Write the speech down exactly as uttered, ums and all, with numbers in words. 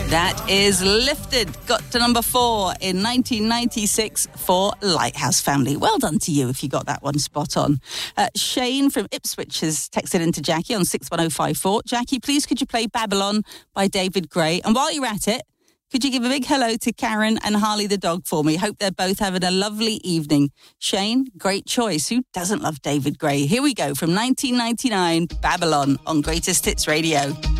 That is Lifted. Got to number four in nineteen ninety-six for Lighthouse Family. Well done to you if you got that one spot on. Uh, Shane from Ipswich has texted into Jackie on six one oh five four. Jackie, please could you play Babylon by David Gray? And while you're at it, could you give a big hello to Karen and Harley the dog for me? Hope they're both having a lovely evening. Shane, great choice. Who doesn't love David Gray? Here we go from nineteen ninety-nine, Babylon on Greatest Hits Radio.